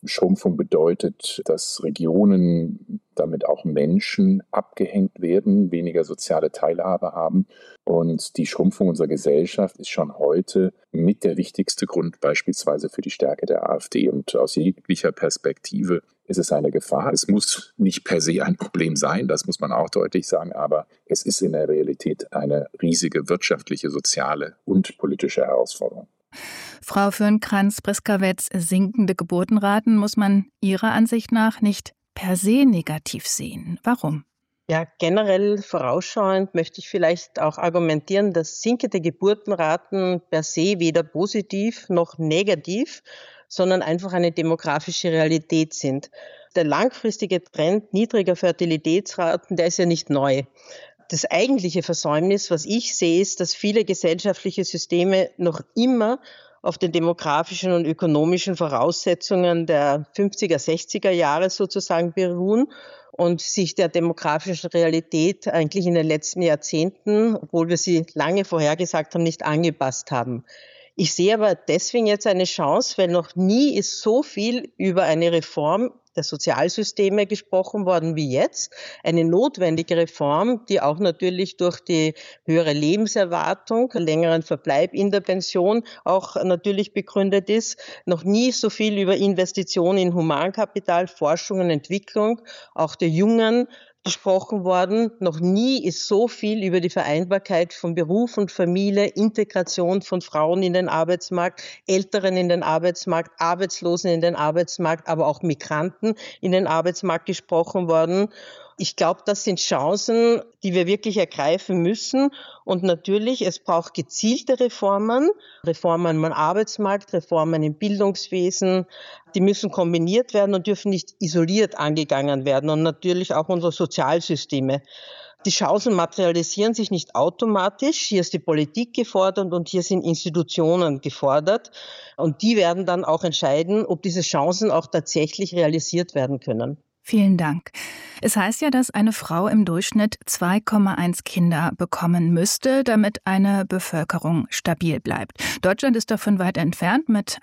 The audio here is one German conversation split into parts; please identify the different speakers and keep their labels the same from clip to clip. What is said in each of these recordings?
Speaker 1: Schrumpfung bedeutet, dass Regionen, damit auch Menschen abgehängt werden, weniger soziale Teilhabe haben. Und die Schrumpfung unserer Gesellschaft ist schon heute mit der wichtigste Grund beispielsweise für die Stärke der AfD. Und aus jeglicher Perspektive ist es eine Gefahr. Es muss nicht per se ein Problem sein, das muss man auch deutlich sagen, aber es ist in der Realität eine riesige wirtschaftliche, soziale und politische Herausforderung.
Speaker 2: Frau Fürnkrans-Briskawetz, sinkende Geburtenraten muss man Ihrer Ansicht nach nicht per se negativ sehen. Warum?
Speaker 3: Ja, generell vorausschauend möchte ich vielleicht auch argumentieren, dass sinkende Geburtenraten per se weder positiv noch negativ, sondern einfach eine demografische Realität sind. Der langfristige Trend niedriger Fertilitätsraten, der ist ja nicht neu. Das eigentliche Versäumnis, was ich sehe, ist, dass viele gesellschaftliche Systeme noch immer auf den demografischen und ökonomischen Voraussetzungen der 50er, 60er Jahre sozusagen beruhen und sich der demografischen Realität eigentlich in den letzten Jahrzehnten, obwohl wir sie lange vorhergesagt haben, nicht angepasst haben. Ich sehe aber deswegen jetzt eine Chance, weil noch nie ist so viel über eine Reform der Sozialsysteme gesprochen worden wie jetzt. Eine notwendige Reform, die auch natürlich durch die höhere Lebenserwartung, längeren Verbleib in der Pension auch natürlich begründet ist. Noch nie so viel über Investitionen in Humankapital, Forschung und Entwicklung, auch der Jungen, gesprochen worden. Noch nie ist so viel über die Vereinbarkeit von Beruf und Familie, Integration von Frauen in den Arbeitsmarkt, Älteren in den Arbeitsmarkt, Arbeitslosen in den Arbeitsmarkt, aber auch Migranten in den Arbeitsmarkt gesprochen worden. Ich glaube, das sind Chancen, die wir wirklich ergreifen müssen. Und natürlich, es braucht gezielte Reformen, Reformen am Arbeitsmarkt, Reformen im Bildungswesen. Die müssen kombiniert werden und dürfen nicht isoliert angegangen werden. Und natürlich auch unsere Sozialsysteme. Die Chancen materialisieren sich nicht automatisch. Hier ist die Politik gefordert und hier sind Institutionen gefordert. Und die werden dann auch entscheiden, ob diese Chancen auch tatsächlich realisiert werden können.
Speaker 2: Vielen Dank. Es heißt ja, dass eine Frau im Durchschnitt 2,1 Kinder bekommen müsste, damit eine Bevölkerung stabil bleibt. Deutschland ist davon weit entfernt mit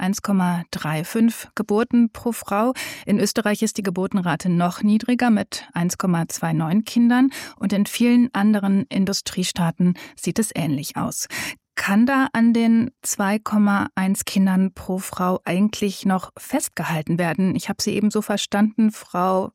Speaker 2: 1,35 Geburten pro Frau. In Österreich ist die Geburtenrate noch niedriger mit 1,29 Kindern und in vielen anderen Industriestaaten sieht es ähnlich aus. Kann da an den 2,1 Kindern pro Frau eigentlich noch festgehalten werden? Ich habe Sie eben so verstanden, Frau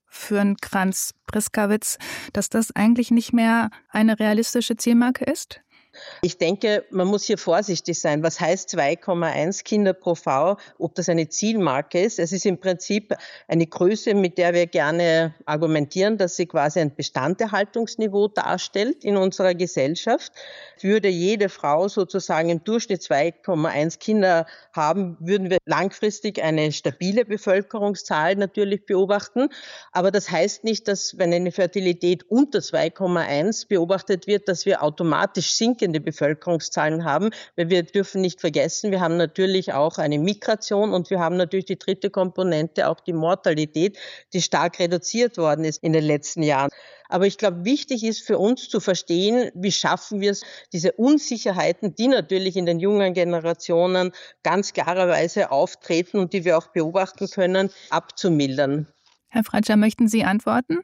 Speaker 2: Fürnkrans-Briskawetz, dass das eigentlich nicht mehr eine realistische Zielmarke ist?
Speaker 3: Ich denke, man muss hier vorsichtig sein. Was heißt 2,1 Kinder pro Frau? Ob das eine Zielmarke ist? Es ist im Prinzip eine Größe, mit der wir gerne argumentieren, dass sie quasi ein Bestanderhaltungsniveau darstellt in unserer Gesellschaft. Würde jede Frau sozusagen im Durchschnitt 2,1 Kinder haben, würden wir langfristig eine stabile Bevölkerungszahl natürlich beobachten. Aber das heißt nicht, dass wenn eine Fertilität unter 2,1 beobachtet wird, dass wir automatisch sinkende Bevölkerungszahlen haben, weil wir dürfen nicht vergessen, wir haben natürlich auch eine Migration und wir haben natürlich die dritte Komponente, auch die Mortalität, die stark reduziert worden ist in den letzten Jahren. Aber ich glaube, wichtig ist für uns zu verstehen, wie schaffen wir es, diese Unsicherheiten, die natürlich in den jungen Generationen ganz klarerweise auftreten und die wir auch beobachten können, abzumildern.
Speaker 2: Herr Fratscher, möchten Sie antworten?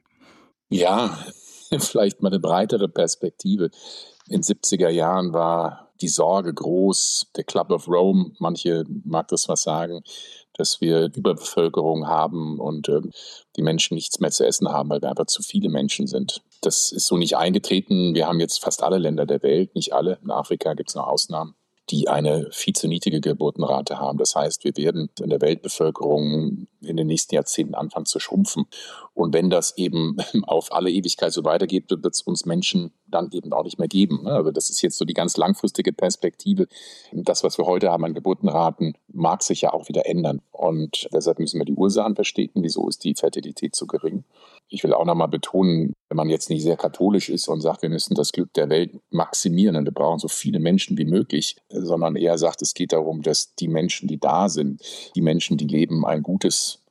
Speaker 1: Ja, vielleicht mal eine breitere Perspektive. In den 70er Jahren war die Sorge groß, der Club of Rome, manche mag das was sagen, dass wir Überbevölkerung haben und die Menschen nichts mehr zu essen haben, weil wir einfach zu viele Menschen sind. Das ist so nicht eingetreten. Wir haben jetzt fast alle Länder der Welt, nicht alle, in Afrika gibt es noch Ausnahmen, die eine viel zu niedrige Geburtenrate haben. Das heißt, wir werden in der Weltbevölkerung in den nächsten Jahrzehnten anfangen zu schrumpfen. Und wenn das eben auf alle Ewigkeit so weitergeht, wird es uns Menschen dann eben auch nicht mehr geben. Also das ist jetzt so die ganz langfristige Perspektive. Das, was wir heute haben an Geburtenraten, mag sich ja auch wieder ändern. Und deshalb müssen wir die Ursachen verstehen. Wieso ist die Fertilität so gering? Ich will auch noch mal betonen, wenn man jetzt nicht sehr katholisch ist und sagt, wir müssen das Glück der Welt maximieren und wir brauchen so viele Menschen wie möglich, sondern eher sagt, es geht darum, dass die Menschen, die da sind, die Menschen, die leben, ein gutes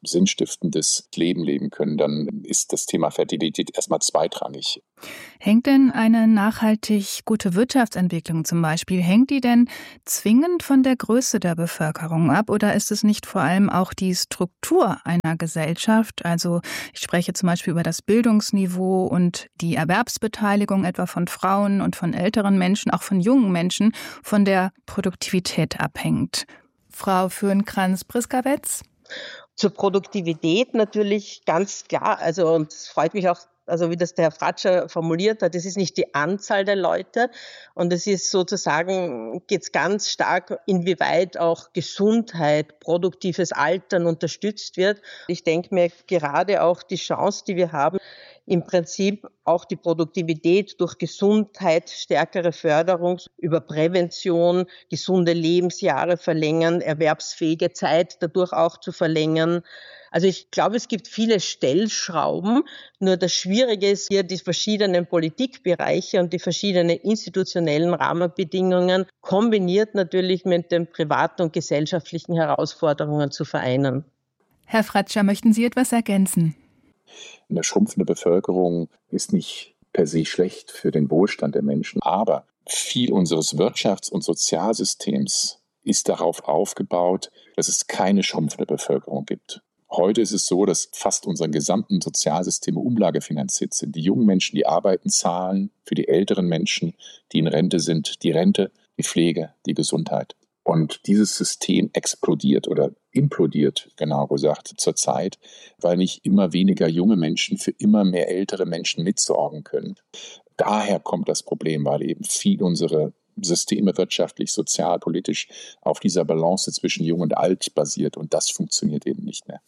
Speaker 1: sinnstiftendes Leben leben können, dann ist das Thema Fertilität erstmal zweitrangig.
Speaker 2: Hängt denn eine nachhaltig gute Wirtschaftsentwicklung zum Beispiel, hängt die denn zwingend von der Größe der Bevölkerung ab oder ist es nicht vor allem auch die Struktur einer Gesellschaft? Also ich spreche zum Beispiel über das Bildungsniveau und die Erwerbsbeteiligung etwa von Frauen und von älteren Menschen, auch von jungen Menschen, von der Produktivität abhängt. Frau Fürnkrans-Priskawetz?
Speaker 3: Zur Produktivität natürlich ganz klar, und es freut mich auch, wie das der Herr Fratscher formuliert hat, es ist nicht die Anzahl der Leute und es ist sozusagen, geht es ganz stark, inwieweit auch Gesundheit, produktives Altern unterstützt wird. Ich denke mir gerade auch die Chance, die wir haben, im Prinzip auch die Produktivität durch Gesundheit, stärkere Förderung, über Prävention, gesunde Lebensjahre verlängern, erwerbsfähige Zeit dadurch auch zu verlängern. Also ich glaube, es gibt viele Stellschrauben, nur das Schwierige ist hier, die verschiedenen Politikbereiche und die verschiedenen institutionellen Rahmenbedingungen kombiniert natürlich mit den privaten und gesellschaftlichen Herausforderungen zu vereinen.
Speaker 2: Herr Fratscher, möchten Sie etwas ergänzen?
Speaker 1: Eine schrumpfende Bevölkerung ist nicht per se schlecht für den Wohlstand der Menschen, aber viel unseres Wirtschafts- und Sozialsystems ist darauf aufgebaut, dass es keine schrumpfende Bevölkerung gibt. Heute ist es so, dass fast unsere gesamten Sozialsysteme umlagefinanziert sind. Die jungen Menschen, die arbeiten, zahlen für die älteren Menschen, die in Rente sind, die Rente, die Pflege, die Gesundheit. Und dieses System explodiert oder implodiert, genau gesagt, zurzeit, weil nicht immer weniger junge Menschen für immer mehr ältere Menschen mitsorgen können. Daher kommt das Problem, weil eben viel unsere Systeme wirtschaftlich, sozial, politisch auf dieser Balance zwischen Jung und Alt basiert und das funktioniert eben nicht mehr.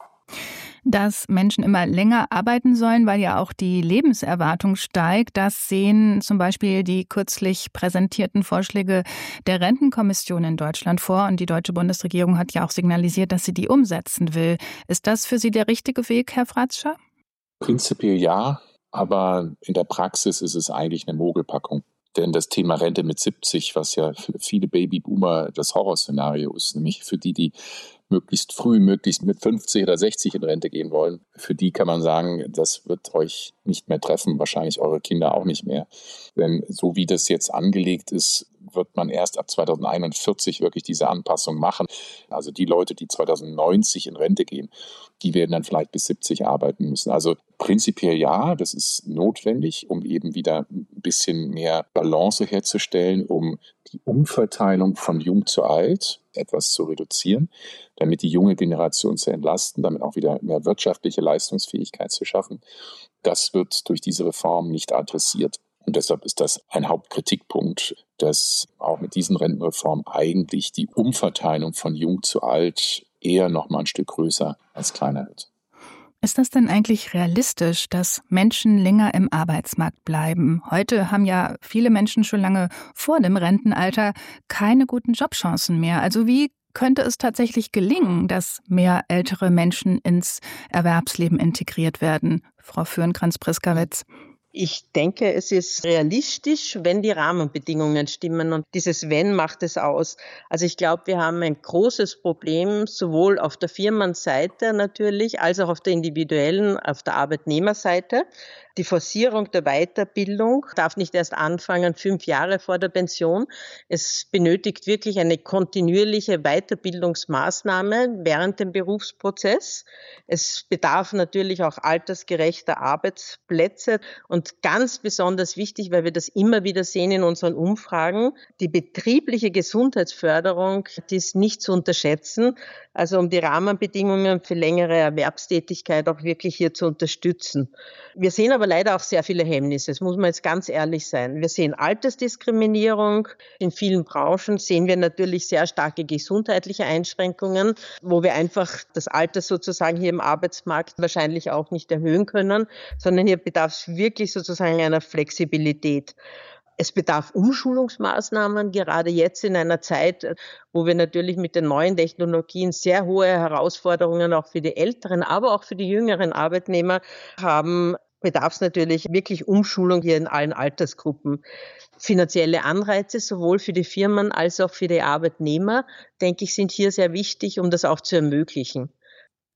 Speaker 2: Dass Menschen immer länger arbeiten sollen, weil ja auch die Lebenserwartung steigt. Das sehen zum Beispiel die kürzlich präsentierten Vorschläge der Rentenkommission in Deutschland vor. Und die deutsche Bundesregierung hat ja auch signalisiert, dass sie die umsetzen will. Ist das für Sie der richtige Weg, Herr Fratscher?
Speaker 1: Prinzipiell ja, aber in der Praxis ist es eigentlich eine Mogelpackung. Denn das Thema Rente mit 70, was ja für viele Babyboomer das Horrorszenario ist, nämlich für die möglichst früh, möglichst mit 50 oder 60 in Rente gehen wollen, für die kann man sagen, das wird euch nicht mehr treffen, wahrscheinlich eure Kinder auch nicht mehr. Denn so wie das jetzt angelegt ist, wird man erst ab 2041 wirklich diese Anpassung machen. Also die Leute, die 2090 in Rente gehen, die werden dann vielleicht bis 70 arbeiten müssen. Also prinzipiell ja, das ist notwendig, um eben wieder ein bisschen mehr Balance herzustellen, um die Umverteilung von jung zu alt etwas zu reduzieren, damit die junge Generation zu entlasten, damit auch wieder mehr wirtschaftliche Leistungsfähigkeit zu schaffen. Das wird durch diese Reform nicht adressiert. Und deshalb ist das ein Hauptkritikpunkt, dass auch mit diesen Rentenreformen eigentlich die Umverteilung von jung zu alt eher noch mal ein Stück größer als kleiner wird.
Speaker 2: Ist das denn eigentlich realistisch, dass Menschen länger im Arbeitsmarkt bleiben? Heute haben ja viele Menschen schon lange vor dem Rentenalter keine guten Jobchancen mehr. Also wie könnte es tatsächlich gelingen, dass mehr ältere Menschen ins Erwerbsleben integriert werden? Frau Fürnkrans-Priskawetz.
Speaker 3: Ich denke, es ist realistisch, wenn die Rahmenbedingungen stimmen und dieses Wenn macht es aus. Also ich glaube, wir haben ein großes Problem, sowohl auf der Firmenseite natürlich, als auch auf der individuellen, auf der Arbeitnehmerseite. Die Forcierung der Weiterbildung darf nicht erst anfangen 5 Jahre vor der Pension. Es benötigt wirklich eine kontinuierliche Weiterbildungsmaßnahme während dem Berufsprozess. Es bedarf natürlich auch altersgerechter Arbeitsplätze und ganz besonders wichtig, weil wir das immer wieder sehen in unseren Umfragen, die betriebliche Gesundheitsförderung, die ist nicht zu unterschätzen, also um die Rahmenbedingungen für längere Erwerbstätigkeit auch wirklich hier zu unterstützen. Wir sehen aber leider auch sehr viele Hemmnisse, das muss man jetzt ganz ehrlich sein. Wir sehen Altersdiskriminierung, in vielen Branchen sehen wir natürlich sehr starke gesundheitliche Einschränkungen, wo wir einfach das Alter sozusagen hier im Arbeitsmarkt wahrscheinlich auch nicht erhöhen können, sondern hier bedarf es wirklich sozusagen einer Flexibilität. Es bedarf Umschulungsmaßnahmen, gerade jetzt in einer Zeit, wo wir natürlich mit den neuen Technologien sehr hohe Herausforderungen auch für die älteren, aber auch für die jüngeren Arbeitnehmer haben, bedarf es natürlich wirklich Umschulung hier in allen Altersgruppen. Finanzielle Anreize sowohl für die Firmen als auch für die Arbeitnehmer, denke ich, sind hier sehr wichtig, um das auch zu ermöglichen.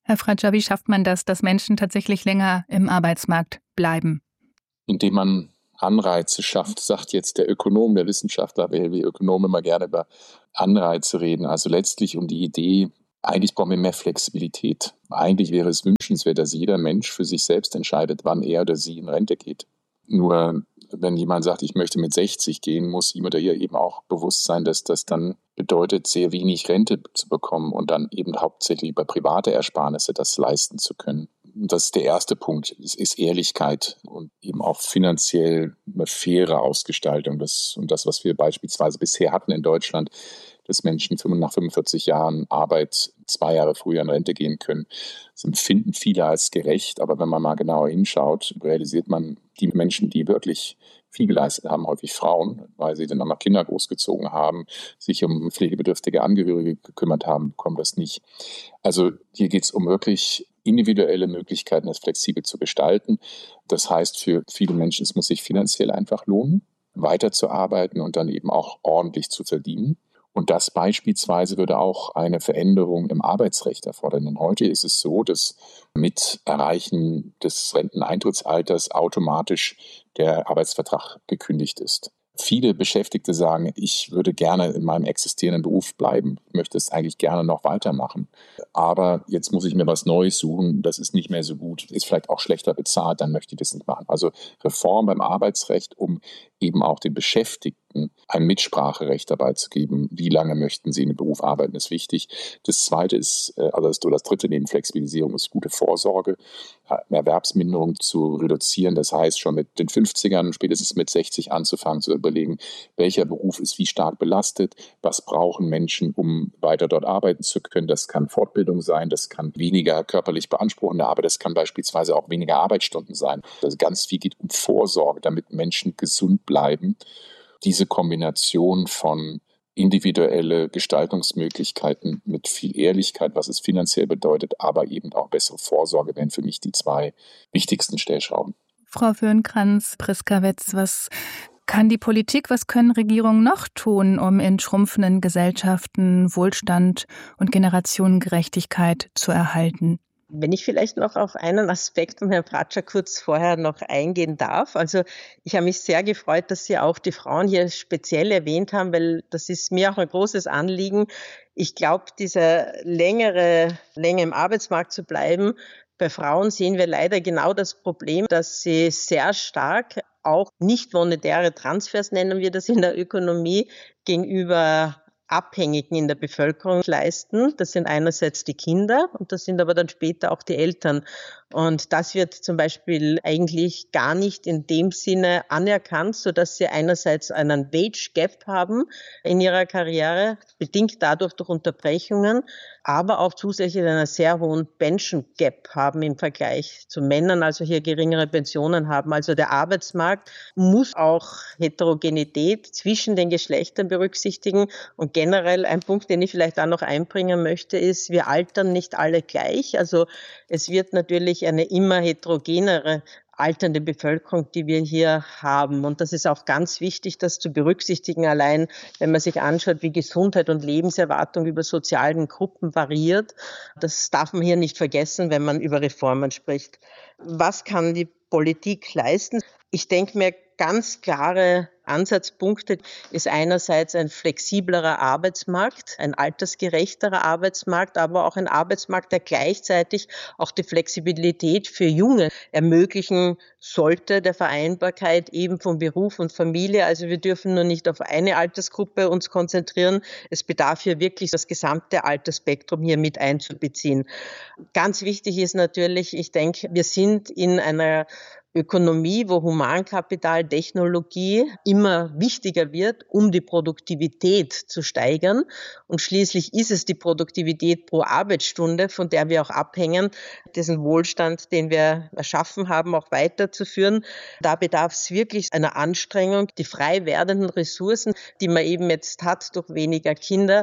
Speaker 2: Herr Fratscher, wie schafft man das, dass Menschen tatsächlich länger im Arbeitsmarkt bleiben?
Speaker 1: Indem man Anreize schafft, sagt jetzt der Ökonom, der Wissenschaftler, weil wir Ökonomen immer gerne über Anreize reden. Also letztlich um die Idee, eigentlich brauchen wir mehr Flexibilität. Eigentlich wäre es wünschenswert, dass jeder Mensch für sich selbst entscheidet, wann er oder sie in Rente geht. Nur wenn jemand sagt, ich möchte mit 60 gehen, muss ihm oder ihr eben auch bewusst sein, dass das dann bedeutet, sehr wenig Rente zu bekommen und dann eben hauptsächlich über private Ersparnisse das leisten zu können. Das ist der erste Punkt. Es ist Ehrlichkeit und eben auch finanziell eine faire Ausgestaltung. Und das, was wir beispielsweise bisher hatten in Deutschland, dass Menschen nach 45 Jahren Arbeit 2 Jahre früher in Rente gehen können. Das empfinden viele als gerecht, aber wenn man mal genauer hinschaut, realisiert man, die Menschen, die wirklich viel geleistet haben, häufig Frauen, weil sie dann auch noch Kinder großgezogen haben, sich um pflegebedürftige Angehörige gekümmert haben, bekommen das nicht. Also hier geht es um wirklich individuelle Möglichkeiten, das flexibel zu gestalten. Das heißt für viele Menschen, es muss sich finanziell einfach lohnen, weiterzuarbeiten und dann eben auch ordentlich zu verdienen. Und das beispielsweise würde auch eine Veränderung im Arbeitsrecht erfordern. Denn heute ist es so, dass mit Erreichen des Renteneintrittsalters automatisch der Arbeitsvertrag gekündigt ist. Viele Beschäftigte sagen, ich würde gerne in meinem existierenden Beruf bleiben. Ich möchte es eigentlich gerne noch weitermachen. Aber jetzt muss ich mir was Neues suchen. Das ist nicht mehr so gut. Ist vielleicht auch schlechter bezahlt. Dann möchte ich das nicht machen. Also Reform beim Arbeitsrecht, um eben auch den Beschäftigten ein Mitspracherecht dabei zu geben. Wie lange möchten sie in dem Beruf arbeiten, ist wichtig. Das Zweite ist, das Dritte neben Flexibilisierung ist gute Vorsorge, Erwerbsminderung zu reduzieren. Das heißt, schon mit den 50ern, spätestens mit 60 anzufangen, zu überlegen, welcher Beruf ist wie stark belastet, was brauchen Menschen, um weiter dort arbeiten zu können. Das kann Fortbildung sein, das kann weniger körperlich beanspruchende Arbeit, das kann beispielsweise auch weniger Arbeitsstunden sein. Also ganz viel geht um Vorsorge, damit Menschen gesund bleiben. Diese Kombination von individuelle Gestaltungsmöglichkeiten mit viel Ehrlichkeit, was es finanziell bedeutet, aber eben auch bessere Vorsorge wären für mich die 2 wichtigsten Stellschrauben.
Speaker 2: Frau Föhn-Kranz-Priskawetz, was kann die Politik, was können Regierungen noch tun, um in schrumpfenden Gesellschaften Wohlstand und Generationengerechtigkeit zu erhalten?
Speaker 3: Wenn ich vielleicht noch auf einen Aspekt von Herrn Fratscher kurz vorher noch eingehen darf. Also ich habe mich sehr gefreut, dass Sie auch die Frauen hier speziell erwähnt haben, weil das ist mir auch ein großes Anliegen. Ich glaube, diese länger im Arbeitsmarkt zu bleiben, bei Frauen sehen wir leider genau das Problem, dass sie sehr stark auch nicht monetäre Transfers, nennen wir das in der Ökonomie, gegenüber Abhängigen in der Bevölkerung leisten. Das sind einerseits die Kinder und das sind aber dann später auch die Eltern. Und das wird zum Beispiel eigentlich gar nicht in dem Sinne anerkannt, sodass sie einerseits einen Wage Gap haben in ihrer Karriere, bedingt dadurch durch Unterbrechungen, aber auch zusätzlich einen sehr hohen Pension Gap haben im Vergleich zu Männern, also hier geringere Pensionen haben. Also der Arbeitsmarkt muss auch Heterogenität zwischen den Geschlechtern berücksichtigen. Und generell ein Punkt, den ich vielleicht auch noch einbringen möchte, ist, wir altern nicht alle gleich. Also es wird natürlich eine immer heterogenere alternde Bevölkerung, die wir hier haben. Und das ist auch ganz wichtig, das zu berücksichtigen, allein wenn man sich anschaut, wie Gesundheit und Lebenserwartung über sozialen Gruppen variiert. Das darf man hier nicht vergessen, wenn man über Reformen spricht. Was kann die Politik leisten? Ich denke mir, ganz klare Ansatzpunkte ist einerseits ein flexiblerer Arbeitsmarkt, ein altersgerechterer Arbeitsmarkt, aber auch ein Arbeitsmarkt, der gleichzeitig auch die Flexibilität für Junge ermöglichen sollte, der Vereinbarkeit eben von Beruf und Familie. Also wir dürfen nur nicht auf eine Altersgruppe uns konzentrieren. Es bedarf hier wirklich das gesamte Altersspektrum hier mit einzubeziehen. Ganz wichtig ist natürlich, ich denke, wir sind in einer Ökonomie, wo Humankapital, Technologie immer wichtiger wird, um die Produktivität zu steigern. Und schließlich ist es die Produktivität pro Arbeitsstunde, von der wir auch abhängen, diesen Wohlstand, den wir erschaffen haben, auch weiterzuführen. Da bedarf es wirklich einer Anstrengung, die frei werdenden Ressourcen, die man eben jetzt hat durch weniger Kinder,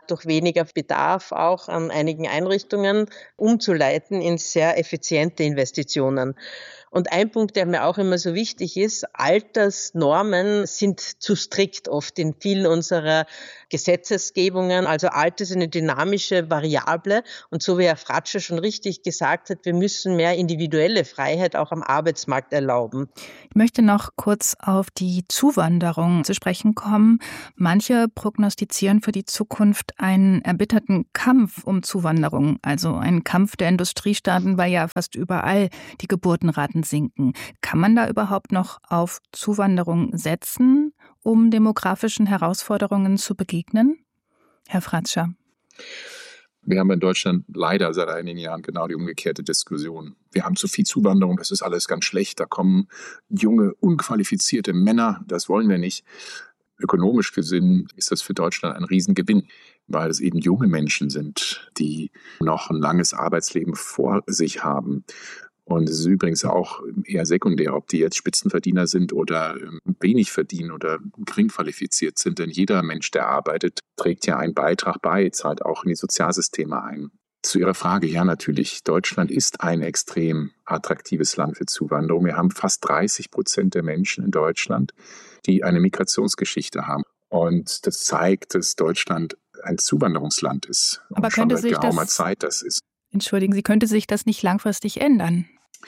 Speaker 3: durch weniger Bedarf auch an einigen Einrichtungen umzuleiten in sehr effiziente Investitionen. Und ein Punkt, der mir auch immer so wichtig ist, Altersnormen sind zu strikt oft in vielen unserer Gesetzesgebungen. Also Alter ist eine dynamische Variable. Und so wie Herr Fratscher schon richtig gesagt hat, wir müssen mehr individuelle Freiheit auch am Arbeitsmarkt erlauben.
Speaker 2: Ich möchte noch kurz auf die Zuwanderung zu sprechen kommen. Manche prognostizieren für die Zukunft einen erbitterten Kampf um Zuwanderung, also einen Kampf der Industriestaaten, weil ja fast überall die Geburtenraten sinken. Kann man da überhaupt noch auf Zuwanderung setzen, um demografischen Herausforderungen zu begegnen? Herr Fratscher.
Speaker 1: Wir haben in Deutschland leider seit einigen Jahren genau die umgekehrte Diskussion. Wir haben zu viel Zuwanderung, das ist alles ganz schlecht. Da kommen junge, unqualifizierte Männer, das wollen wir nicht. Ökonomisch gesehen ist das für Deutschland ein Riesengewinn, weil es eben junge Menschen sind, die noch ein langes Arbeitsleben vor sich haben. Und es ist übrigens auch eher sekundär, ob die jetzt Spitzenverdiener sind oder wenig verdienen oder gering qualifiziert sind. Denn jeder Mensch, der arbeitet, trägt ja einen Beitrag bei, zahlt auch in die Sozialsysteme ein. Zu Ihrer Frage, ja natürlich, Deutschland ist ein extrem attraktives Land für Zuwanderung. Wir haben fast 30% der Menschen in Deutschland, die eine Migrationsgeschichte haben. Und das zeigt, dass Deutschland ein Zuwanderungsland ist.
Speaker 2: Aber
Speaker 1: und schon
Speaker 2: könnte
Speaker 1: seit
Speaker 2: sich
Speaker 1: geraumer Zeit das ist.
Speaker 2: Entschuldigen Sie, könnte sich das nicht langfristig ändern?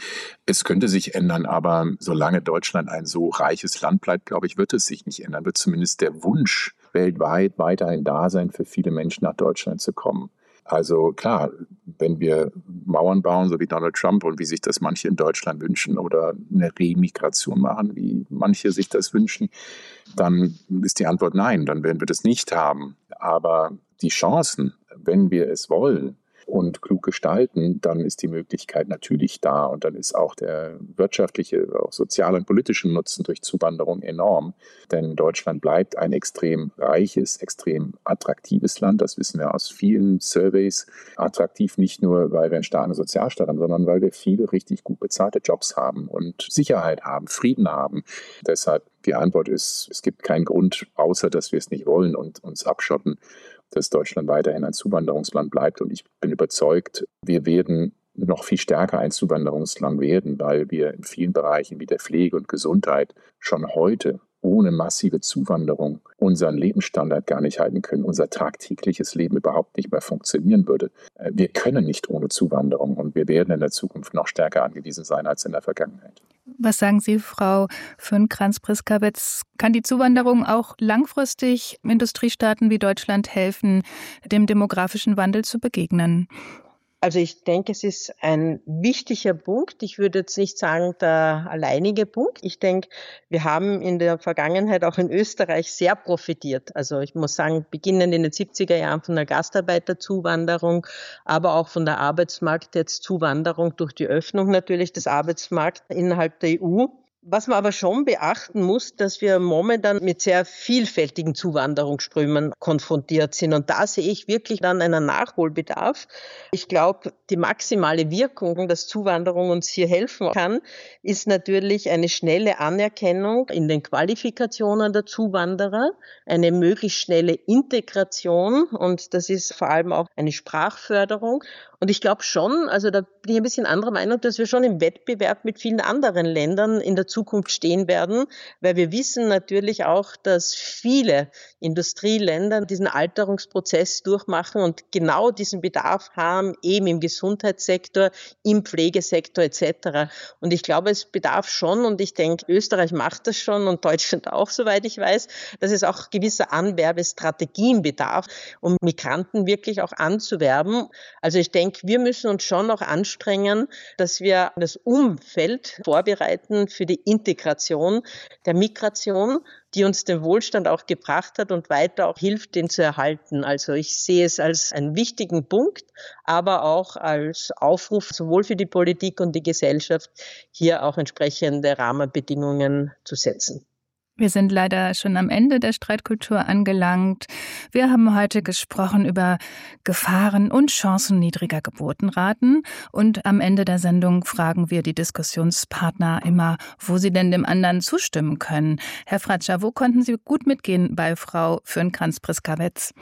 Speaker 1: Es könnte sich ändern, aber solange Deutschland ein so reiches Land bleibt, glaube ich, wird es sich nicht ändern. Wird zumindest der Wunsch weltweit weiterhin da sein, für viele Menschen nach Deutschland zu kommen. Also klar, wenn wir Mauern bauen, so wie Donald Trump und wie sich das manche in Deutschland wünschen oder eine Remigration machen, wie manche sich das wünschen, dann ist die Antwort nein, dann werden wir das nicht haben. Aber die Chancen, wenn wir es wollen, und klug gestalten, dann ist die Möglichkeit natürlich da und dann ist auch der wirtschaftliche, auch soziale und politische Nutzen durch Zuwanderung enorm. Denn Deutschland bleibt ein extrem reiches, extrem attraktives Land, das wissen wir aus vielen Surveys. Attraktiv nicht nur, weil wir einen starken Sozialstaat haben, sondern weil wir viele richtig gut bezahlte Jobs haben und Sicherheit haben, Frieden haben. Deshalb die Antwort ist, es gibt keinen Grund, außer dass wir es nicht wollen und uns abschotten, dass Deutschland weiterhin ein Zuwanderungsland bleibt. Und ich bin überzeugt, wir werden noch viel stärker ein Zuwanderungsland werden, weil wir in vielen Bereichen wie der Pflege und Gesundheit schon heute ohne massive Zuwanderung unseren Lebensstandard gar nicht halten können, unser tagtägliches Leben überhaupt nicht mehr funktionieren würde. Wir können nicht ohne Zuwanderung und wir werden in der Zukunft noch stärker angewiesen sein als in der Vergangenheit.
Speaker 2: Was sagen Sie, Frau Fürnkrans-Priskawitz? Kann die Zuwanderung auch langfristig Industriestaaten wie Deutschland helfen, dem demografischen Wandel zu begegnen?
Speaker 3: Also ich denke, es ist ein wichtiger Punkt. Ich würde jetzt nicht sagen, der alleinige Punkt. Ich denke, wir haben in der Vergangenheit auch in Österreich sehr profitiert. Also ich muss sagen, beginnend in den 70er Jahren von der Gastarbeiterzuwanderung, aber auch von der Arbeitsmarktzuwanderung durch die Öffnung natürlich des Arbeitsmarkts innerhalb der EU. Was man aber schon beachten muss, dass wir momentan mit sehr vielfältigen Zuwanderungsströmen konfrontiert sind. Und da sehe ich wirklich dann einen Nachholbedarf. Ich glaube, die maximale Wirkung, dass Zuwanderung uns hier helfen kann, ist natürlich eine schnelle Anerkennung in den Qualifikationen der Zuwanderer, eine möglichst schnelle Integration. Und das ist vor allem auch eine Sprachförderung. Und ich glaube schon, also da bin ich ein bisschen anderer Meinung, dass wir schon im Wettbewerb mit vielen anderen Ländern in der Zukunft stehen werden, weil wir wissen natürlich auch, dass viele Industrieländer diesen Alterungsprozess durchmachen und genau diesen Bedarf haben, eben im Gesundheitssektor, im Pflegesektor etc. Und ich glaube, es bedarf schon, und ich denke, Österreich macht das schon und Deutschland auch, soweit ich weiß, dass es auch gewisser Anwerbestrategien bedarf, um Migranten wirklich auch anzuwerben. Also ich denke, wir müssen uns schon noch anstrengen, dass wir das Umfeld vorbereiten für die Integration der Migration, die uns den Wohlstand auch gebracht hat und weiter auch hilft, den zu erhalten. Also ich sehe es als einen wichtigen Punkt, aber auch als Aufruf sowohl für die Politik und die Gesellschaft, hier auch entsprechende Rahmenbedingungen zu setzen.
Speaker 2: Wir sind leider schon am Ende der Streitkultur angelangt. Wir haben heute gesprochen über Gefahren und Chancen niedriger Geburtenraten. Und am Ende der Sendung fragen wir die Diskussionspartner immer, wo sie denn dem anderen zustimmen können. Herr Fratscher, wo konnten Sie gut mitgehen bei Frau Fürnkrans-Priskawitz?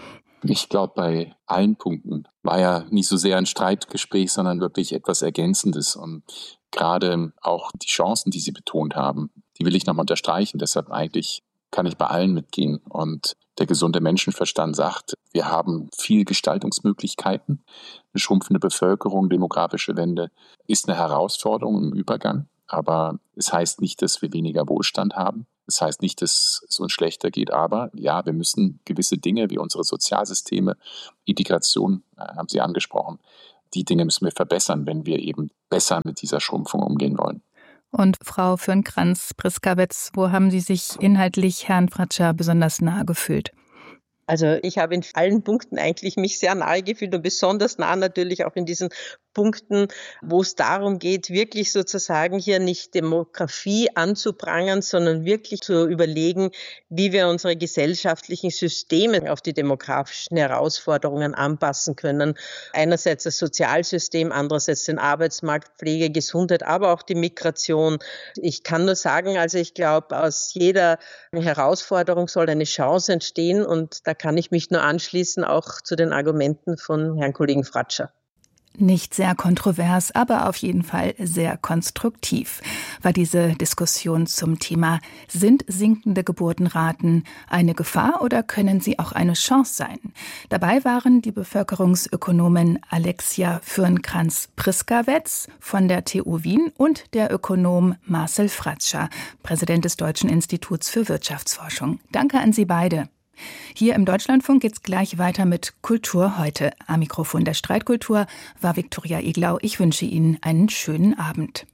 Speaker 1: Ich glaube, bei allen Punkten war ja nicht so sehr ein Streitgespräch, sondern wirklich etwas Ergänzendes. Und gerade auch die Chancen, die Sie betont haben, die will ich nochmal unterstreichen. Deshalb eigentlich kann ich bei allen mitgehen. Und der gesunde Menschenverstand sagt, wir haben viel Gestaltungsmöglichkeiten. Eine schrumpfende Bevölkerung, demografische Wende ist eine Herausforderung im Übergang. Aber es heißt nicht, dass wir weniger Wohlstand haben. Es heißt nicht, dass es uns schlechter geht. Aber ja, wir müssen gewisse Dinge wie unsere Sozialsysteme, Integration, haben Sie angesprochen, die Dinge müssen wir verbessern, wenn wir eben besser mit dieser Schrumpfung umgehen wollen.
Speaker 2: Und Frau Fürnkranz-Priskawetz, wo haben Sie sich inhaltlich Herrn Fratscher besonders nahe gefühlt?
Speaker 3: Also ich habe in allen Punkten eigentlich mich sehr nahe gefühlt und besonders nah natürlich auch in diesen Punkten, wo es darum geht, wirklich sozusagen hier nicht Demografie anzuprangern, sondern wirklich zu überlegen, wie wir unsere gesellschaftlichen Systeme auf die demografischen Herausforderungen anpassen können. Einerseits das Sozialsystem, andererseits den Arbeitsmarkt, Pflege, Gesundheit, aber auch die Migration. Ich kann nur sagen, also ich glaube, aus jeder Herausforderung soll eine Chance entstehen und da kann ich mich nur anschließen, auch zu den Argumenten von Herrn Kollegen Fratscher.
Speaker 2: Nicht sehr kontrovers, aber auf jeden Fall sehr konstruktiv war diese Diskussion zum Thema: Sind sinkende Geburtenraten eine Gefahr oder können sie auch eine Chance sein? Dabei waren die Bevölkerungsökonomin Alexia Fürnkranz-Priskawetz von der TU Wien und der Ökonom Marcel Fratscher, Präsident des Deutschen Instituts für Wirtschaftsforschung. Danke an Sie beide. Hier im Deutschlandfunk geht's gleich weiter mit Kultur heute. Am Mikrofon der Streitkultur war Viktoria Eglau. Ich wünsche Ihnen einen schönen Abend.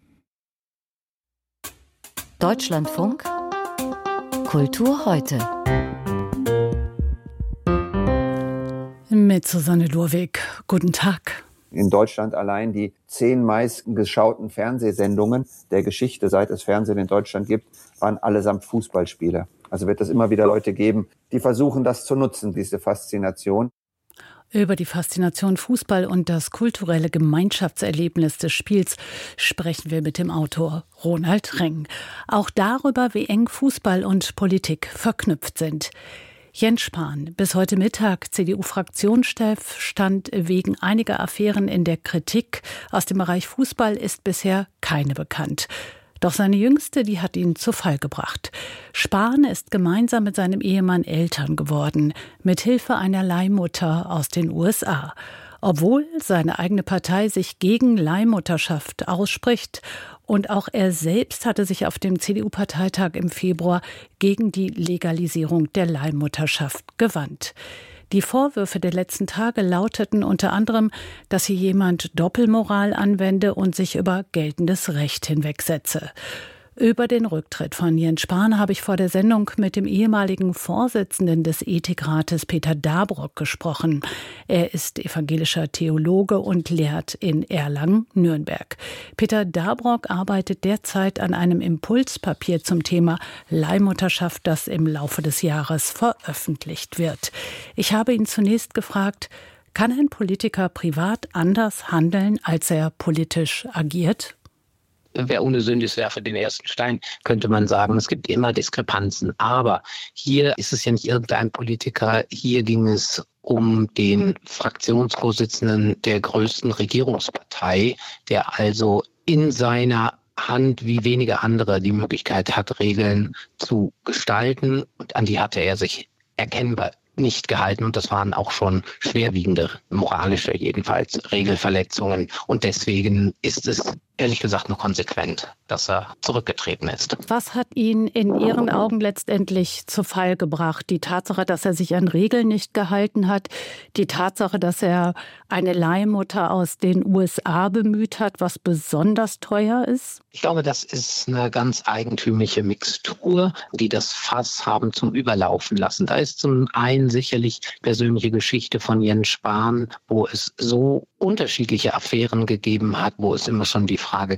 Speaker 4: Deutschlandfunk Kultur heute.
Speaker 5: Mit Susanne Lurwig. Guten Tag.
Speaker 6: In Deutschland allein die 10 meisten geschauten Fernsehsendungen der Geschichte, seit es Fernsehen in Deutschland gibt, waren allesamt Fußballspiele. Also wird es immer wieder Leute geben, die versuchen, das zu nutzen, diese Faszination.
Speaker 5: Über die Faszination Fußball und das kulturelle Gemeinschaftserlebnis des Spiels sprechen wir mit dem Autor Ronald Reng. Auch darüber, wie eng Fußball und Politik verknüpft sind. Jens Spahn, bis heute Mittag CDU-Fraktionschef, stand wegen einiger Affären in der Kritik. Aus dem Bereich Fußball ist bisher keine bekannt. Doch seine jüngste, die hat ihn zu Fall gebracht. Spahn ist gemeinsam mit seinem Ehemann Eltern geworden, mit Hilfe einer Leihmutter aus den USA. Obwohl seine eigene Partei sich gegen Leihmutterschaft ausspricht und auch er selbst hatte sich auf dem CDU-Parteitag im Februar gegen die Legalisierung der Leihmutterschaft gewandt. Die Vorwürfe der letzten Tage lauteten unter anderem, dass hier jemand Doppelmoral anwende und sich über geltendes Recht hinwegsetze. Über den Rücktritt von Jens Spahn habe ich vor der Sendung mit dem ehemaligen Vorsitzenden des Ethikrates Peter Dabrock gesprochen. Er ist evangelischer Theologe und lehrt in Erlangen-Nürnberg. Peter Dabrock arbeitet derzeit an einem Impulspapier zum Thema Leihmutterschaft, das im Laufe des Jahres veröffentlicht wird. Ich habe ihn zunächst gefragt, kann ein Politiker privat anders handeln, als er politisch agiert?
Speaker 7: Wer ohne Sünde ist, werfe den ersten Stein, könnte man sagen. Es gibt immer Diskrepanzen. Aber hier ist es ja nicht irgendein Politiker. Hier ging es um den Fraktionsvorsitzenden der größten Regierungspartei, der also in seiner Hand wie wenige andere die Möglichkeit hat, Regeln zu gestalten. Und an die hatte er sich erkennbar nicht gehalten. Und das waren auch schon schwerwiegende, moralische jedenfalls, Regelverletzungen. Und deswegen ist es ehrlich gesagt nur konsequent, dass er zurückgetreten ist.
Speaker 5: Was hat ihn in Ihren Augen letztendlich zu Fall gebracht? Die Tatsache, dass er sich an Regeln nicht gehalten hat, die Tatsache, dass er eine Leihmutter aus den USA bemüht hat, was besonders teuer ist?
Speaker 7: Ich glaube, das ist eine ganz eigentümliche Mixtur, die das Fass haben zum Überlaufen lassen. Da ist zum einen sicherlich persönliche Geschichte von Jens Spahn, wo es so unterschiedliche Affären gegeben hat, wo es immer schon die Frage gab,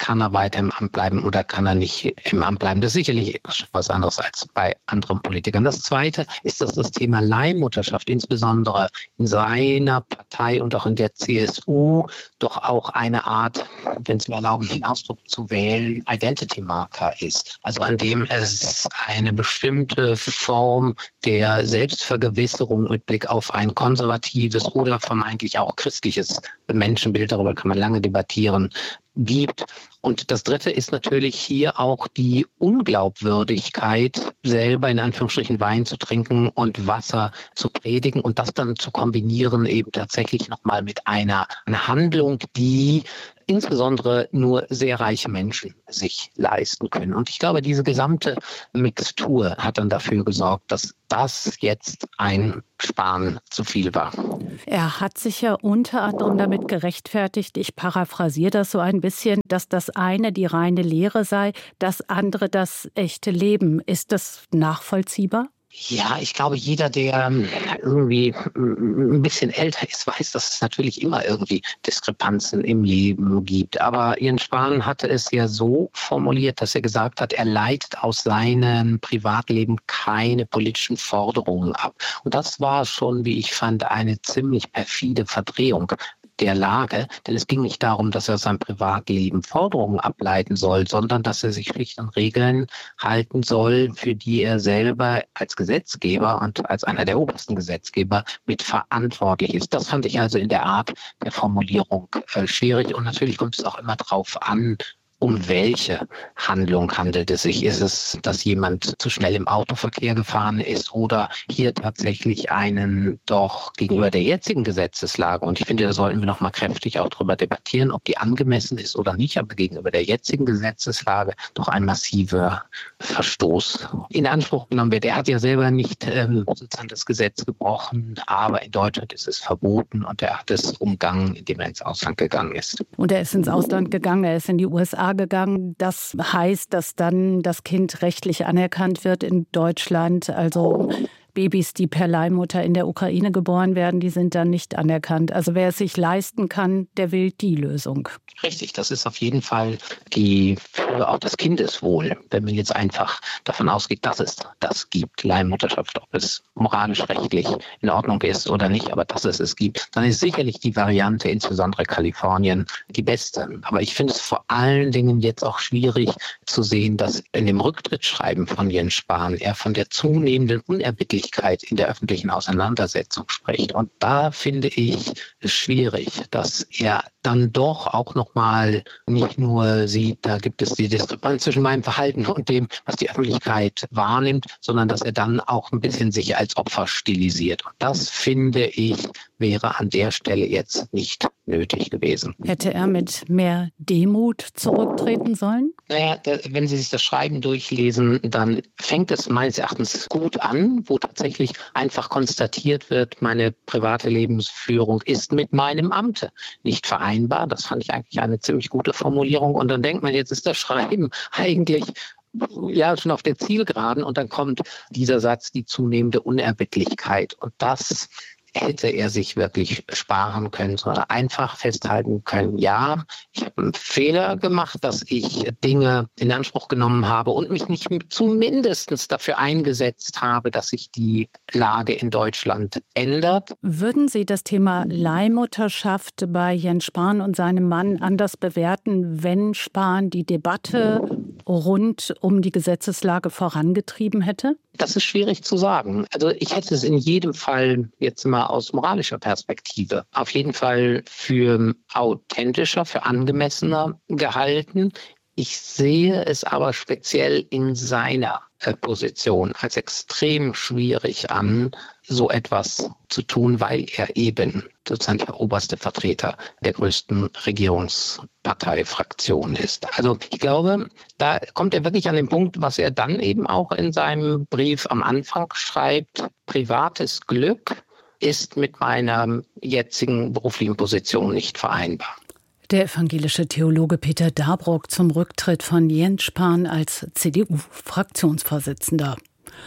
Speaker 7: kann er weiter im Amt bleiben oder kann er nicht im Amt bleiben. Das ist sicherlich was anderes als bei anderen Politikern. Das Zweite ist, dass das Thema Leihmutterschaft insbesondere in seiner Partei und auch in der CSU doch auch eine Art, wenn Sie mir erlauben, den Ausdruck zu wählen, Identity-Marker ist. Also an dem es eine bestimmte Form der Selbstvergewisserung mit Blick auf ein konservatives oder vermeintlich auch christliches Menschenbild, darüber kann man lange debattieren, gibt. Und das Dritte ist natürlich hier auch die Unglaubwürdigkeit, selber in Anführungsstrichen Wein zu trinken und Wasser zu predigen und das dann zu kombinieren eben tatsächlich nochmal mit einer Handlung, die insbesondere nur sehr reiche Menschen sich leisten können. Und ich glaube, diese gesamte Mixtur hat dann dafür gesorgt, dass das jetzt ein Spahn zu viel war.
Speaker 5: Er hat sich ja unter anderem damit gerechtfertigt, ich paraphrasiere das so ein bisschen, dass das eine die reine Lehre sei, das andere das echte Leben. Ist das nachvollziehbar?
Speaker 7: Ja, ich glaube, jeder, der irgendwie ein bisschen älter ist, weiß, dass es natürlich immer irgendwie Diskrepanzen im Leben gibt. Aber Jens Spahn hatte es ja so formuliert, dass er gesagt hat, er leitet aus seinem Privatleben keine politischen Forderungen ab. Und das war schon, wie ich fand, eine ziemlich perfide Verdrehung der Lage, denn es ging nicht darum, dass er aus seinem Privatleben Forderungen ableiten soll, sondern dass er sich schlicht an Regeln halten soll, für die er selber als Gesetzgeber und als einer der obersten Gesetzgeber mit verantwortlich ist. Das fand ich also in der Art der Formulierung schwierig und natürlich kommt es auch immer drauf an, um welche Handlung handelt es sich? Ist es, dass jemand zu schnell im Autoverkehr gefahren ist oder hier tatsächlich einen doch gegenüber der jetzigen Gesetzeslage, und ich finde, da sollten wir noch mal kräftig auch darüber debattieren, ob die angemessen ist oder nicht, aber gegenüber der jetzigen Gesetzeslage doch ein massiver Verstoß in Anspruch genommen wird. Er hat ja selber nicht sozusagen das Gesetz gebrochen, aber in Deutschland ist es verboten und er hat es umgangen, indem er ins Ausland gegangen ist.
Speaker 5: Und er ist ins Ausland gegangen, er ist in die USA gegangen. Das heißt, dass dann das Kind rechtlich anerkannt wird in Deutschland. Also Babys, die per Leihmutter in der Ukraine geboren werden, die sind dann nicht anerkannt. Also wer es sich leisten kann, der will die Lösung.
Speaker 7: Richtig, das ist auf jeden Fall für auch das Kindeswohl, wenn man jetzt einfach davon ausgeht, dass es das gibt, Leihmutterschaft, ob es moralisch, rechtlich in Ordnung ist oder nicht, aber dass es gibt, dann ist sicherlich die Variante, insbesondere Kalifornien, die beste. Aber ich finde es vor allen Dingen jetzt auch schwierig zu sehen, dass in dem Rücktrittsschreiben von Jens Spahn er von der zunehmenden Unerbittlichkeit in der öffentlichen Auseinandersetzung spricht. Und da finde ich es schwierig, dass er dann doch auch nochmal nicht nur sieht, da gibt es die Diskrepanz zwischen meinem Verhalten und dem, was die Öffentlichkeit wahrnimmt, sondern dass er dann auch ein bisschen sich als Opfer stilisiert. Und das, finde ich, wäre an der Stelle jetzt nicht nötig gewesen.
Speaker 5: Hätte er mit mehr Demut zurücktreten sollen?
Speaker 7: Naja, wenn Sie sich das Schreiben durchlesen, dann fängt es meines Erachtens gut an, wo tatsächlich einfach konstatiert wird, meine private Lebensführung ist mit meinem Amte nicht vereinbar. Das fand ich eigentlich eine ziemlich gute Formulierung. Und dann denkt man, jetzt ist das Schreiben eigentlich ja schon auf der Zielgeraden und dann kommt dieser Satz, die zunehmende Unerbittlichkeit. Und das hätte er sich wirklich sparen können, sondern einfach festhalten können, ja, ich habe einen Fehler gemacht, dass ich Dinge in Anspruch genommen habe und mich nicht zumindest dafür eingesetzt habe, dass sich die Lage in Deutschland ändert.
Speaker 5: Würden Sie das Thema Leihmutterschaft bei Jens Spahn und seinem Mann anders bewerten, wenn Spahn die Debatte rund um die Gesetzeslage vorangetrieben hätte?
Speaker 7: Das ist schwierig zu sagen. Also ich hätte es in jedem Fall jetzt mal aus moralischer Perspektive auf jeden Fall für authentischer, für angemessener gehalten. Ich sehe es aber speziell in seiner Position als extrem schwierig an, so etwas zu tun, weil er eben sozusagen der oberste Vertreter der größten Regierungsparteifraktion ist. Also ich glaube, da kommt er wirklich an den Punkt, was er dann eben auch in seinem Brief am Anfang schreibt: Privates Glück ist mit meiner jetzigen beruflichen Position nicht vereinbar.
Speaker 5: Der evangelische Theologe Peter Dabrock zum Rücktritt von Jens Spahn als CDU-Fraktionsvorsitzender.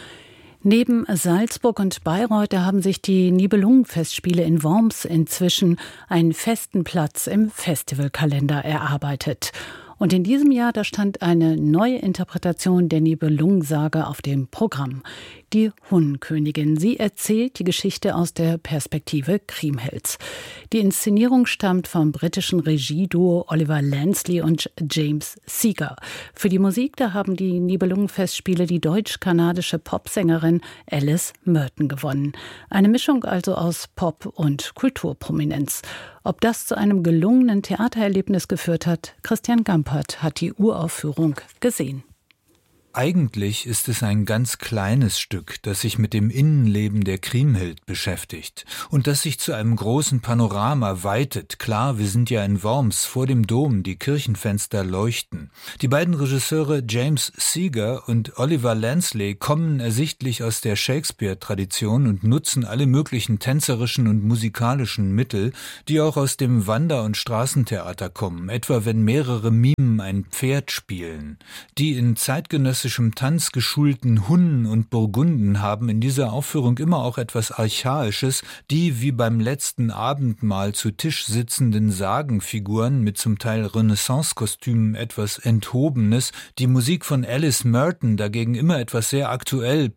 Speaker 5: Neben Salzburg und Bayreuth haben sich die Nibelungenfestspiele in Worms inzwischen einen festen Platz im Festivalkalender erarbeitet. Und in diesem Jahr, da stand eine neue Interpretation der Nibelungensage auf dem Programm. Die Hunnenkönigin. Sie erzählt die Geschichte aus der Perspektive Kriemhilds. Die Inszenierung stammt vom britischen Regieduo Oliver Lansley und James Seeger. Für die Musik, da haben die Nibelungenfestspiele die deutsch-kanadische Popsängerin Alice Merton gewonnen. Eine Mischung also aus Pop- und Kulturprominenz. Ob das zu einem gelungenen Theatererlebnis geführt hat, Christian Gampert hat die Uraufführung gesehen.
Speaker 8: Eigentlich ist es ein ganz kleines Stück, das sich mit dem Innenleben der Kriemhild beschäftigt und das sich zu einem großen Panorama weitet. Klar, wir sind ja in Worms, vor dem Dom, die Kirchenfenster leuchten. Die beiden Regisseure James Seeger und Oliver Lansley kommen ersichtlich aus der Shakespeare-Tradition und nutzen alle möglichen tänzerischen und musikalischen Mittel, die auch aus dem Wander- und Straßentheater kommen, etwa wenn mehrere Mimen ein Pferd spielen. Die in zeitgenössischen Tanz geschulten Hunnen und Burgunden haben in dieser Aufführung immer auch etwas Archaisches, die wie beim letzten Abendmahl zu Tisch sitzenden Sagenfiguren mit zum Teil Renaissance-Kostümen etwas Enthobenes, die Musik von Alice Merton dagegen immer etwas sehr aktuell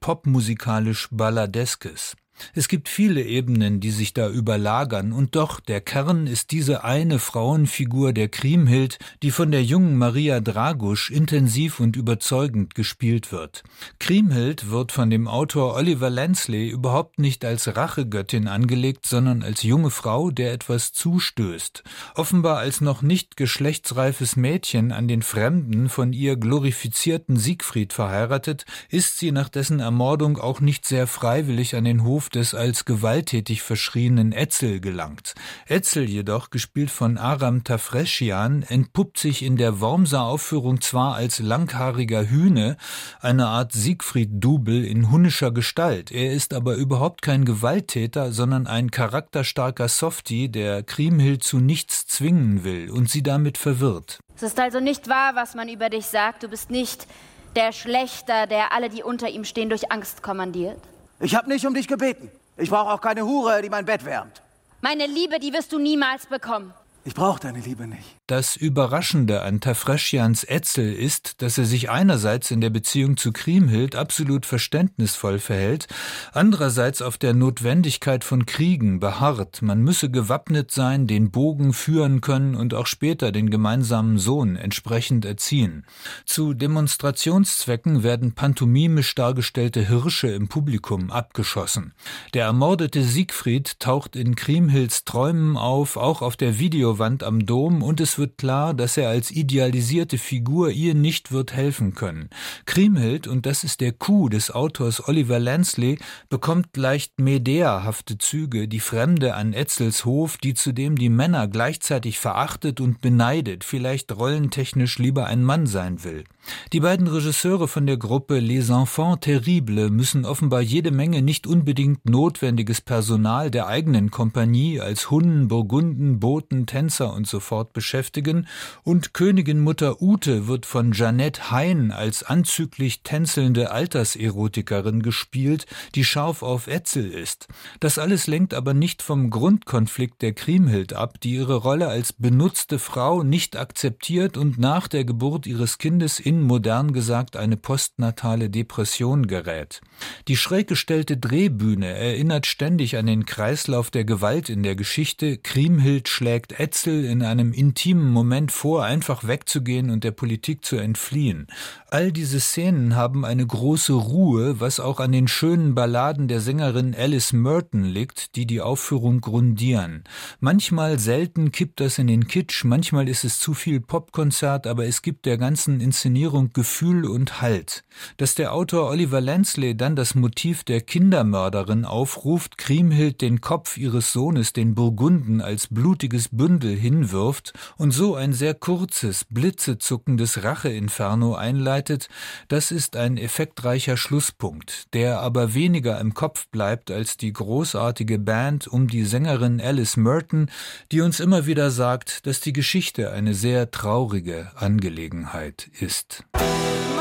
Speaker 8: popmusikalisch-balladeskes. Es gibt viele Ebenen, die sich da überlagern, und doch, der Kern ist diese eine Frauenfigur der Kriemhild, die von der jungen Maria Dragusch intensiv und überzeugend gespielt wird. Kriemhild wird von dem Autor Oliver Lansley überhaupt nicht als Rachegöttin angelegt, sondern als junge Frau, der etwas zustößt. Offenbar als noch nicht geschlechtsreifes Mädchen an den fremden, von ihr glorifizierten Siegfried verheiratet, ist sie nach dessen Ermordung auch nicht sehr freiwillig an den Hof des als gewalttätig verschrienen Etzel gelangt. Etzel jedoch, gespielt von Aram Tafreschian, entpuppt sich in der Wormser Aufführung zwar als langhaariger Hüne, eine Art Siegfried-Double in hunnischer Gestalt. Er ist aber überhaupt kein Gewalttäter, sondern ein charakterstarker Softie, der Kriemhild zu nichts zwingen will und sie damit verwirrt.
Speaker 9: Es ist also nicht wahr, was man über dich sagt. Du bist nicht der Schlächter, der alle, die unter ihm stehen, durch Angst kommandiert.
Speaker 10: Ich habe nicht um dich gebeten. Ich brauche auch keine Hure, die mein Bett wärmt.
Speaker 9: Meine Liebe, die wirst du niemals bekommen.
Speaker 10: Ich brauche deine Liebe nicht.
Speaker 8: Das Überraschende an Tafreschians Etzel ist, dass er sich einerseits in der Beziehung zu Kriemhild absolut verständnisvoll verhält, andererseits auf der Notwendigkeit von Kriegen beharrt. Man müsse gewappnet sein, den Bogen führen können und auch später den gemeinsamen Sohn entsprechend erziehen. Zu Demonstrationszwecken werden pantomimisch dargestellte Hirsche im Publikum abgeschossen. Der ermordete Siegfried taucht in Kriemhilds Träumen auf, auch auf der Videowand am Dom, und es wird klar, dass er als idealisierte Figur ihr nicht wird helfen können. Kriemhild, und das ist der Coup des Autors Oliver Lansley, bekommt leicht Medea-hafte Züge, die Fremde an Etzels Hof, die zudem die Männer gleichzeitig verachtet und beneidet, vielleicht rollentechnisch lieber ein Mann sein will. Die beiden Regisseure von der Gruppe Les Enfants Terribles müssen offenbar jede Menge nicht unbedingt notwendiges Personal der eigenen Kompanie als Hunnen, Burgunden, Boten, Tänzer und so fort beschäftigen, und Königin Mutter Ute wird von Jeanette Hein als anzüglich tänzelnde Alterserotikerin gespielt, die scharf auf Etzel ist. Das alles lenkt aber nicht vom Grundkonflikt der Kriemhild ab, die ihre Rolle als benutzte Frau nicht akzeptiert und nach der Geburt ihres Kindes in modern gesagt eine postnatale Depression gerät. Die schräg gestellte Drehbühne erinnert ständig an den Kreislauf der Gewalt in der Geschichte. Kriemhild schlägt Etzel in einem intimen Moment vor, einfach wegzugehen und der Politik zu entfliehen. All diese Szenen haben eine große Ruhe, was auch an den schönen Balladen der Sängerin Alice Merton liegt, die die Aufführung grundieren. Manchmal, selten, kippt das in den Kitsch, manchmal ist es zu viel Popkonzert, aber es gibt der ganzen Inszenierung Gefühl und Halt. Dass der Autor Oliver Lansley dann das Motiv der Kindermörderin aufruft, Kriemhild den Kopf ihres Sohnes den Burgunden als blutiges Bündel hinwirft und so ein sehr kurzes, blitzezuckendes Racheinferno einleitet, das ist ein effektreicher Schlusspunkt, der aber weniger im Kopf bleibt als die großartige Band um die Sängerin Alice Merton, die uns immer wieder sagt, dass die Geschichte eine sehr traurige Angelegenheit ist.